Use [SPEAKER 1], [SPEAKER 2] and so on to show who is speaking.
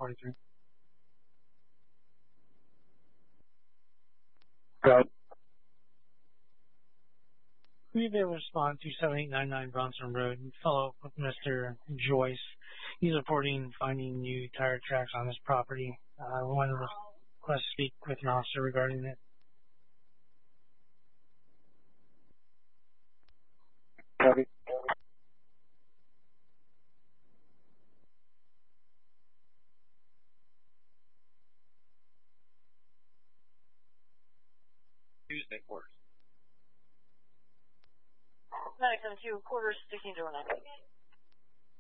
[SPEAKER 1] 43.
[SPEAKER 2] Right.
[SPEAKER 1] Will you be able to respond to 7899 Bronson Road and follow up with Mr. Joyce? He's reporting finding new tire tracks on his property. I wanted to request to speak with an officer regarding it.
[SPEAKER 2] Copy.
[SPEAKER 3] Tuesday quarters.
[SPEAKER 4] 972 quarters, 1609.